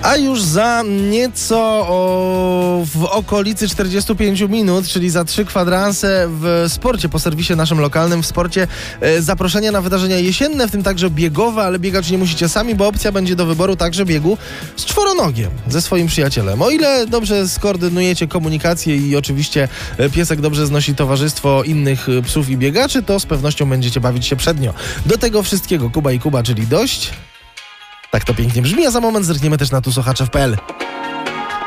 A już za nieco w okolicy 45 minut, czyli za 3 kwadranse w sporcie, po serwisie naszym lokalnym w sporcie, zaproszenia na wydarzenia jesienne, w tym także biegowe, ale biegać nie musicie sami, bo opcja będzie do wyboru także biegu z czworonogiem, ze swoim przyjacielem. O ile dobrze skoordynujecie komunikację i oczywiście piesek dobrze znosi towarzystwo innych psów i biegaczy, to z pewnością będziecie bawić się przednio. Do tego wszystkiego Kuba i Kuba, czyli dość. Tak to pięknie brzmi, a za moment zerkniemy też na tusochacze.pl.